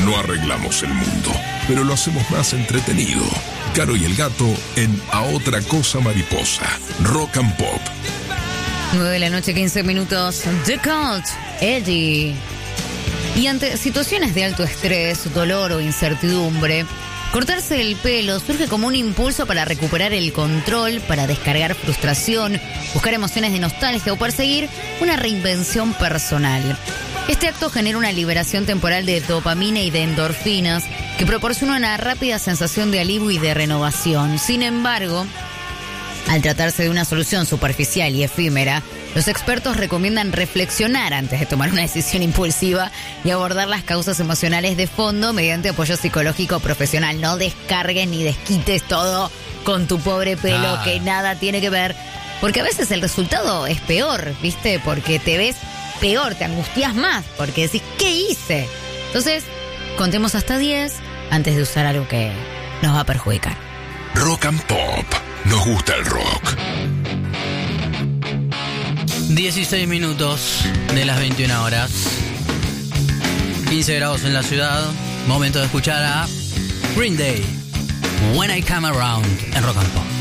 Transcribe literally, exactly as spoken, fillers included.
No arreglamos el mundo, pero lo hacemos más entretenido. Caro y el Gato en A Otra Cosa Mariposa. Rock and Pop. nueve de la noche, quince minutos. The Cult, Eddie. Y ante situaciones de alto estrés, dolor o incertidumbre, cortarse el pelo surge como un impulso para recuperar el control, para descargar frustración, buscar emociones de nostalgia o perseguir una reinvención personal. Este acto genera una liberación temporal de dopamina y de endorfinas que proporciona una rápida sensación de alivio y de renovación. Sin embargo, al tratarse de una solución superficial y efímera, los expertos recomiendan reflexionar antes de tomar una decisión impulsiva y abordar las causas emocionales de fondo mediante apoyo psicológico profesional. No descargues ni desquites todo con tu pobre pelo, ah. que nada tiene que ver. Porque a veces el resultado es peor, ¿viste? Porque te ves peor, te angustias más, porque decís, ¿qué hice? Entonces, contemos hasta diez antes de usar algo que nos va a perjudicar. Rock and Pop. Nos gusta el rock. dieciséis minutos de las veintiuna horas. quince grados en la ciudad. Momento de escuchar a Green Day. When I Come Around en Rock and Pop.